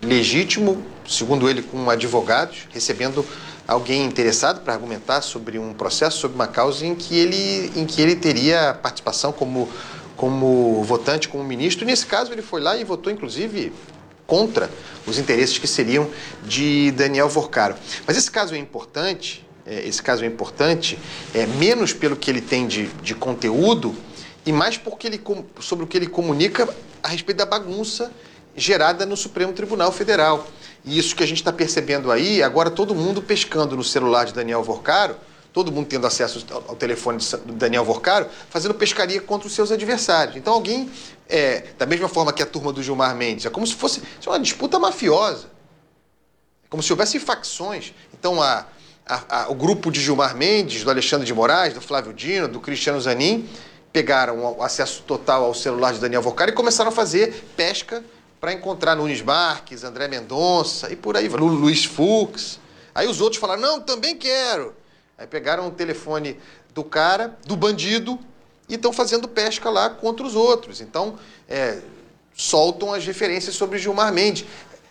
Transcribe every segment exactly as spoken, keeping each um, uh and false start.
legítimo, segundo ele, com advogados, recebendo alguém interessado para argumentar sobre um processo, sobre uma causa em que ele, em que ele teria participação como, como votante, como ministro. Nesse caso, ele foi lá e votou, inclusive, contra os interesses que seriam de Daniel Vorcaro. Mas esse caso é importante, é, esse caso é importante, é, menos pelo que ele tem de, de conteúdo e mais porque ele, sobre o que ele comunica a respeito da bagunça gerada no Supremo Tribunal Federal. E isso que a gente está percebendo aí, agora todo mundo pescando no celular de Daniel Vorcaro, todo mundo tendo acesso ao telefone de Daniel Vorcaro, fazendo pescaria contra os seus adversários. Então alguém, é, da mesma forma que a turma do Gilmar Mendes, é como se fosse é uma disputa mafiosa, é como se houvesse facções. Então a, a, a, o grupo de Gilmar Mendes, do Alexandre de Moraes, do Flávio Dino, do Cristiano Zanin, pegaram o acesso total ao celular de Daniel Vorcaro e começaram a fazer pesca para encontrar Nunes Marques, André Mendonça e por aí, Luiz Fux. Aí os outros falaram, não, também quero. Aí pegaram o telefone do cara, do bandido, e estão fazendo pesca lá contra os outros. Então, é, soltam as referências sobre Gilmar Mendes.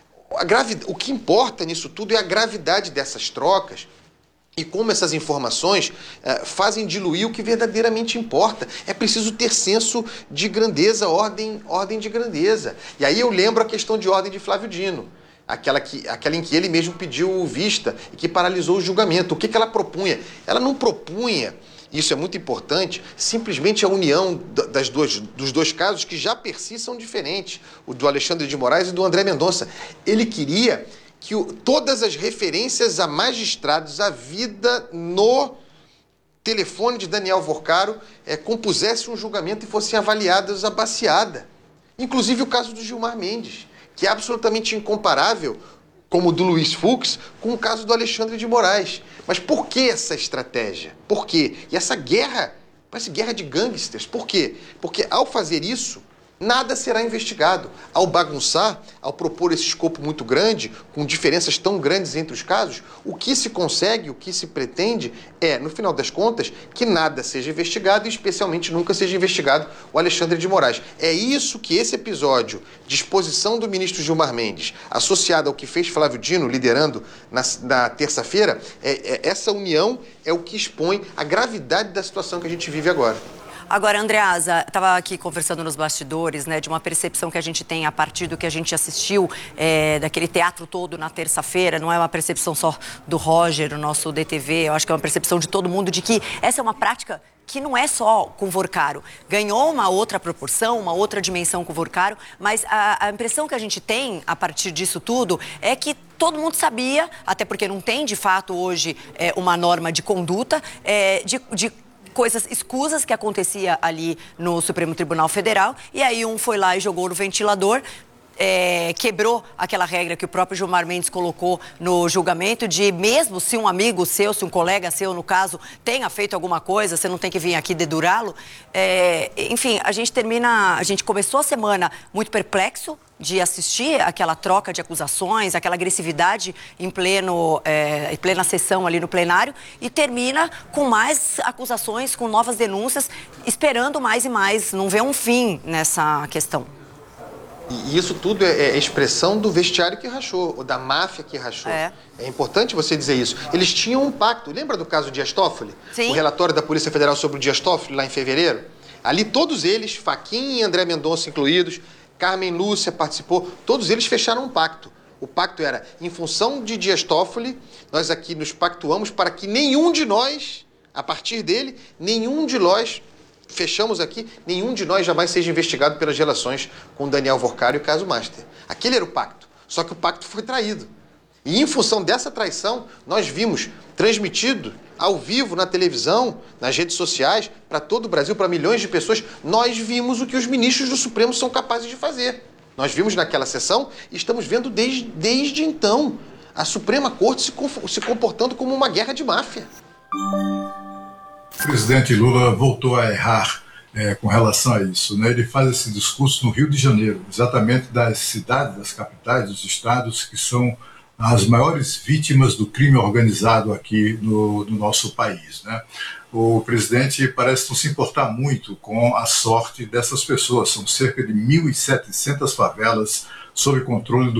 A gravidade, o que importa nisso tudo é a gravidade dessas trocas e como essas informações eh, fazem diluir o que verdadeiramente importa. É preciso ter senso de grandeza, ordem, ordem de grandeza. E aí eu lembro a questão de ordem de Flávio Dino, aquela, que, aquela em que ele mesmo pediu vista e que paralisou o julgamento. O que, que ela propunha? Ela não propunha, isso é muito importante, simplesmente a união das duas, dos dois casos que já per si são diferentes, o do Alexandre de Moraes e do André Mendonça. Ele queria que o, todas as referências a magistrados, a vida no telefone de Daniel Vorcaro é, compusessem um julgamento e fossem avaliadas a baseada. Inclusive o caso do Gilmar Mendes, que é absolutamente incomparável, como o do Luiz Fux, com o caso do Alexandre de Moraes. Mas por que essa estratégia? Por quê? E essa guerra, parece guerra de gangsters. Por quê? Porque ao fazer isso, nada será investigado. Ao bagunçar, ao propor esse escopo muito grande, com diferenças tão grandes entre os casos, o que se consegue, o que se pretende é, no final das contas, que nada seja investigado e especialmente nunca seja investigado o Alexandre de Moraes. É isso que esse episódio de exposição do ministro Gilmar Mendes, associado ao que fez Flávio Dino, liderando na, na terça-feira, é, é, essa união é o que expõe a gravidade da situação que a gente vive agora. Agora, Andreasa, estava aqui conversando nos bastidores, né, de uma percepção que a gente tem a partir do que a gente assistiu, é, daquele teatro todo na terça-feira. Não é uma percepção só do Roger, o nosso D T V, eu acho que é uma percepção de todo mundo de que essa é uma prática que não é só com Vorcaro. Ganhou uma outra proporção, uma outra dimensão com Vorcaro, mas a, a impressão que a gente tem a partir disso tudo é que todo mundo sabia, até porque não tem de fato hoje é, uma norma de conduta, é, de, de coisas escusas que acontecia ali no Supremo Tribunal Federal, e aí um foi lá e jogou no ventilador, é, quebrou aquela regra que o próprio Gilmar Mendes colocou no julgamento de mesmo se um amigo seu, se um colega seu, no caso, tenha feito alguma coisa, você não tem que vir aqui dedurá-lo. É, enfim, a gente termina, a gente começou a semana muito perplexo de assistir aquela troca de acusações, aquela agressividade em, pleno, é, em plena sessão ali no plenário, e termina com mais acusações, com novas denúncias, esperando mais e mais, não vê um fim nessa questão. E isso tudo é expressão do vestiário que rachou, ou da máfia que rachou. É. É importante você dizer isso. Eles tinham um pacto. Lembra do caso Dias Toffoli? Sim. O relatório da Polícia Federal sobre o Dias Toffoli, lá em fevereiro? Ali todos eles, Fachin e André Mendonça incluídos, Carmen Lúcia participou, todos eles fecharam um pacto. O pacto era, em função de Dias Toffoli, nós aqui nos pactuamos para que nenhum de nós, a partir dele, nenhum de nós, fechamos aqui, nenhum de nós jamais seja investigado pelas relações com Daniel Vorcaro e o caso Master. Aquele era o pacto, só que o pacto foi traído. E em função dessa traição, nós vimos transmitido ao vivo na televisão, nas redes sociais, para todo o Brasil, para milhões de pessoas, nós vimos o que os ministros do Supremo são capazes de fazer. Nós vimos naquela sessão e estamos vendo desde, desde então a Suprema Corte se, se comportando como uma guerra de máfia. O presidente Lula voltou a errar é, com relação a isso, né? Ele faz esse discurso no Rio de Janeiro, exatamente das cidades, das capitais, dos estados que são as maiores vítimas do crime organizado aqui no, no nosso país, né? O presidente parece não se importar muito com a sorte dessas pessoas. São cerca de mil e setecentas favelas sob controle do